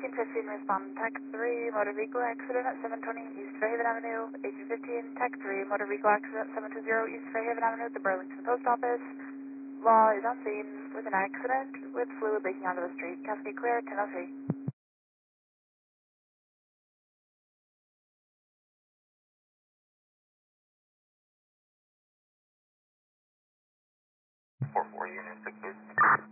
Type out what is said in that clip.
1815, respond Tech 3, motor vehicle accident at 720 East Fairhaven Avenue. 1815, Tech 3, motor vehicle accident 720 East Fairhaven Avenue at the Burlington Post Office. Law is on scene with an accident with fluid leaking onto the street. Cascade clear, 1003. 4-4 unit 6